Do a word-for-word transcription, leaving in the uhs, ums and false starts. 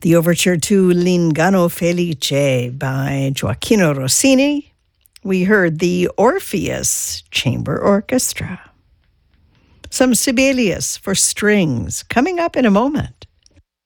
The overture to L'Inganno Felice by Gioacchino Rossini. We heard the Orpheus Chamber Orchestra. Some Sibelius for strings coming up in a moment.